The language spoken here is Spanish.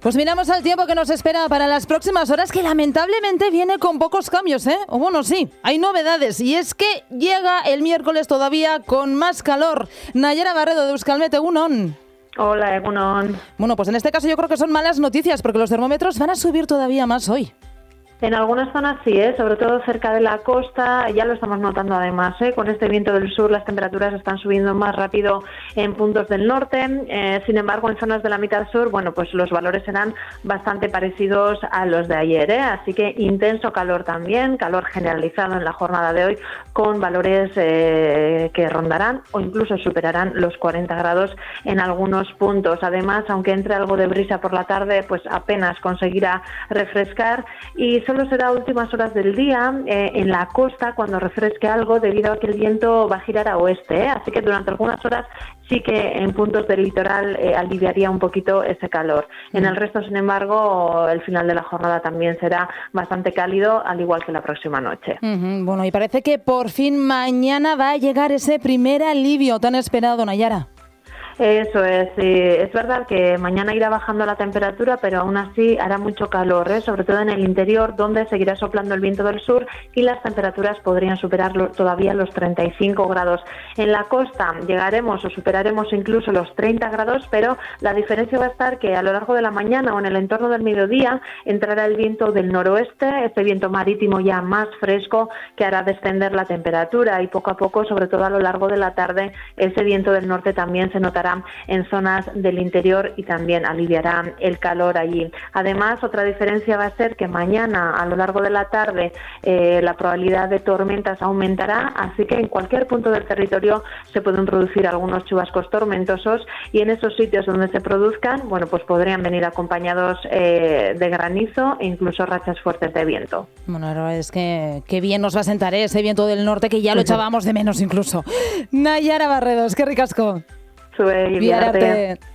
Pues miramos al tiempo que nos espera para las próximas horas, que lamentablemente viene con pocos cambios, ¿eh? O bueno, sí, hay novedades, y es que llega el miércoles todavía con más calor. Nayara Barredo de Euskalmet, egunon. Hola, egunon. Bueno, pues en este caso yo creo que son malas noticias, porque los termómetros van a subir todavía más hoy. En algunas zonas sí, sobre todo cerca de la costa, ya lo estamos notando además, con este viento del sur las temperaturas están subiendo más rápido en puntos del norte, sin embargo en zonas de la mitad sur, bueno, pues los valores serán bastante parecidos a los de ayer, así que intenso calor también, calor generalizado en la jornada de hoy, con valores que rondarán o incluso superarán los 40 grados en algunos puntos. Además, aunque entre algo de brisa por la tarde, pues apenas conseguirá refrescar, y solo será a últimas horas del día en la costa cuando refresque algo, debido a que el viento va a girar a oeste, así que durante algunas horas sí que en puntos del litoral aliviaría un poquito ese calor. En el resto, sin embargo, el final de la jornada también será bastante cálido, al igual que la próxima noche. Bueno, y parece que por fin mañana va a llegar ese primer alivio tan esperado, Nayara. Eso es, sí. Es verdad que mañana irá bajando la temperatura, pero aún así hará mucho calor, sobre todo en el interior, donde seguirá soplando el viento del sur y las temperaturas podrían superar todavía los 35 grados. En la costa llegaremos o superaremos incluso los 30 grados, pero la diferencia va a estar que a lo largo de la mañana o en el entorno del mediodía entrará el viento del noroeste, este viento marítimo ya más fresco que hará descender la temperatura, y poco a poco, sobre todo a lo largo de la tarde, ese viento del norte también se notará en zonas del interior y también aliviará el calor allí. Además, otra diferencia va a ser que mañana a lo largo de la tarde la probabilidad de tormentas aumentará, así que en cualquier punto del territorio se pueden producir algunos chubascos tormentosos, y en esos sitios donde se produzcan, bueno, pues podrían venir acompañados de granizo e incluso rachas fuertes de viento. Bueno, la verdad es que qué bien nos va a sentar ese viento del norte, que ya lo echábamos de menos incluso. Nayara Barredo, es que ricasco. Zuei, Biararte.